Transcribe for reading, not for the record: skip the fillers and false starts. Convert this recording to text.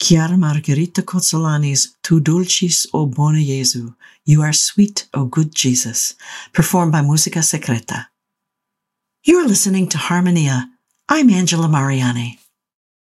Chiara Margherita Cozzolani's Tu Dulcis, O Bone Jesu, You Are Sweet, O Good Jesus, performed by Musica Secreta. You're listening to Harmonia. I'm Angela Mariani.